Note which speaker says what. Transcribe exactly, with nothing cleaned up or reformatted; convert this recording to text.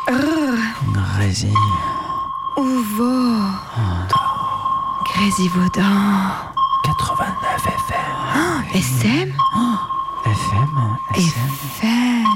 Speaker 1: Grésy.
Speaker 2: Ouvo. Grésivaudan.
Speaker 1: quatre-vingt-neuf F M.
Speaker 2: S M
Speaker 1: F M. S M.
Speaker 2: F M.